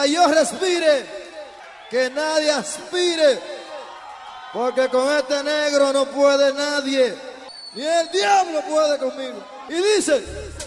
mientras yo respire, que nadie aspire, porque con este negro no puede nadie, ni el diablo puede conmigo. Y dice...